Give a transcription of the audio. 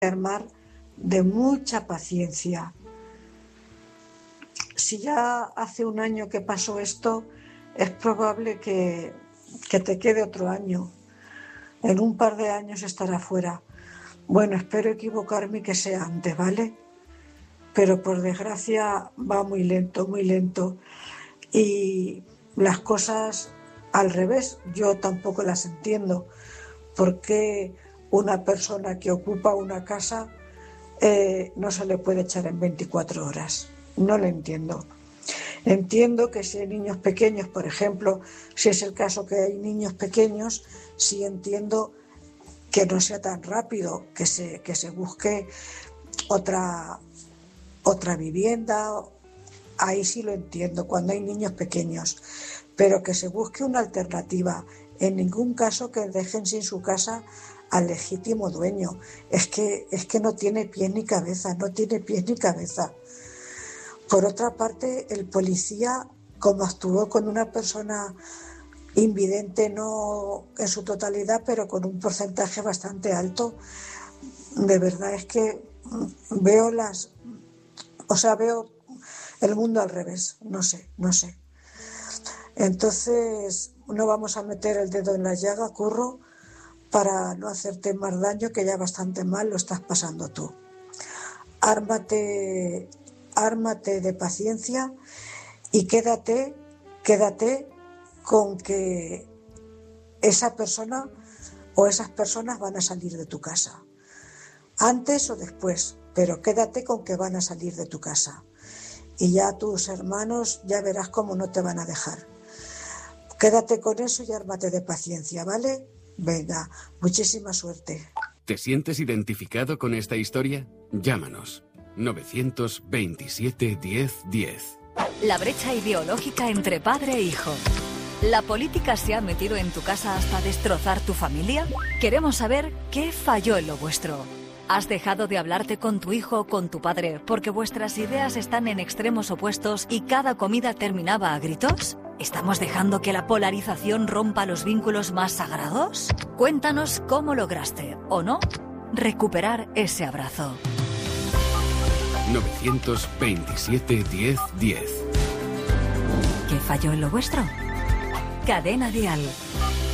armar de mucha paciencia. Si ya hace un año que pasó esto, es probable que te quede otro año. En un par de años estará fuera. Bueno, espero equivocarme y que sea antes, ¿vale? Pero por desgracia va muy lento, muy lento. Y las cosas al revés, yo tampoco las entiendo. ¿Por qué una persona que ocupa una casa no se le puede echar en 24 horas? No lo entiendo. Entiendo que si hay niños pequeños, por ejemplo, si es el caso que hay niños pequeños, sí entiendo que no sea tan rápido, que se busque otra vivienda. Ahí sí lo entiendo, cuando hay niños pequeños, pero que se busque una alternativa. En ningún caso que dejen sin su casa al legítimo dueño. Es que no tiene pies ni cabeza, no tiene pies ni cabeza. Por otra parte, el policía, como actuó con una persona invidente, no en su totalidad, pero con un porcentaje bastante alto, de verdad es que veo el mundo al revés, no sé. Entonces, no vamos a meter el dedo en la llaga, Curro, para no hacerte más daño, que ya bastante mal lo estás pasando tú. Ármate de paciencia y quédate con que esa persona o esas personas van a salir de tu casa, antes o después, pero quédate con que van a salir de tu casa. Y ya tus hermanos ya verás cómo no te van a dejar. Quédate con eso y ármate de paciencia, ¿vale? Venga, muchísima suerte. ¿Te sientes identificado con esta historia? Llámanos. 927 10 10. La brecha ideológica entre padre e hijo. ¿La política se ha metido en tu casa hasta destrozar tu familia? Queremos saber qué falló en lo vuestro. ¿Has dejado de hablarte con tu hijo o con tu padre porque vuestras ideas están en extremos opuestos y cada comida terminaba a gritos? ¿Estamos dejando que la polarización rompa los vínculos más sagrados? Cuéntanos cómo lograste, o no, recuperar ese abrazo. 927 10 10. ¿Qué falló en lo vuestro? Cadena Dial.